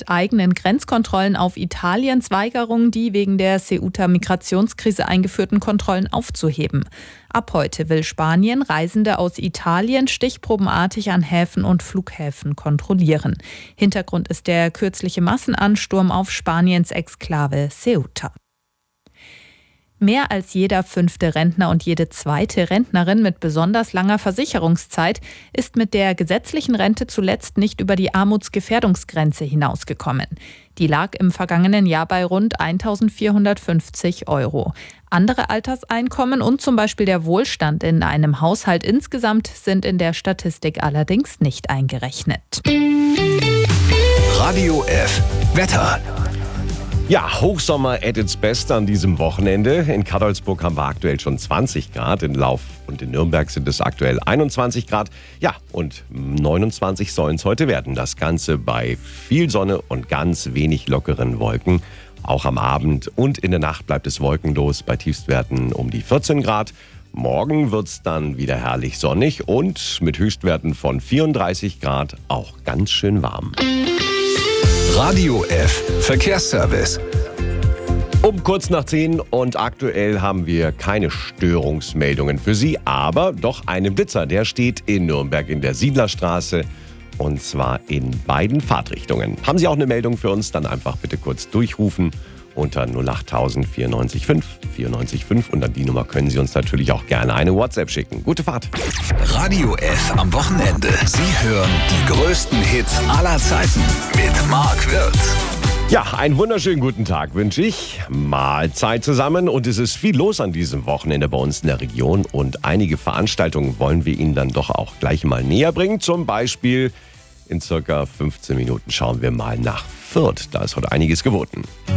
mit eigenen Grenzkontrollen auf Italiens Weigerung, die wegen der Ceuta-Migrationskrise eingeführten Kontrollen aufzuheben. Ab heute will Spanien Reisende aus Italien stichprobenartig an Häfen und Flughäfen kontrollieren. Hintergrund ist der kürzliche Massenansturm auf Spaniens Exklave Ceuta. Mehr als jeder 5. Rentner und jede 2. Rentnerin mit besonders langer Versicherungszeit ist mit der gesetzlichen Rente zuletzt nicht über die Armutsgefährdungsgrenze hinausgekommen. Die lag im vergangenen Jahr bei rund 1.450 €. Andere Alterseinkommen und zum Beispiel der Wohlstand in einem Haushalt insgesamt sind in der Statistik allerdings nicht eingerechnet. Radio F. Wetter. Ja, Hochsommer at its best an diesem Wochenende. In Cadolzburg haben wir aktuell schon 20 Grad. In Lauf und in Nürnberg sind es aktuell 21 Grad. Ja, und 29 sollen es heute werden. Das Ganze bei viel Sonne und ganz wenig lockeren Wolken. Auch am Abend und in der Nacht bleibt es wolkenlos bei Tiefstwerten um die 14 Grad. Morgen wird es dann wieder herrlich sonnig und mit Höchstwerten von 34 Grad auch ganz schön warm. Radio F. Verkehrsservice. Um kurz nach 10 und aktuell haben wir keine Störungsmeldungen für Sie, aber doch einen Blitzer, der steht in Nürnberg in der Siedlerstraße und zwar in beiden Fahrtrichtungen. Haben Sie auch eine Meldung für uns, dann einfach bitte kurz durchrufen unter 08000 94 5 94 5 und an die Nummer können Sie uns natürlich auch gerne eine WhatsApp schicken. Gute Fahrt. Radio F am Wochenende. Sie hören die größten Hits aller Zeiten mit Marc Wirtz. Ja, einen wunderschönen guten Tag wünsche ich. Mahlzeit zusammen und es ist viel los an diesem Wochenende bei uns in der Region und einige Veranstaltungen wollen wir Ihnen dann doch auch gleich mal näher bringen. Zum Beispiel in circa 15 Minuten schauen wir mal nach Fürth. Da ist heute einiges geboten.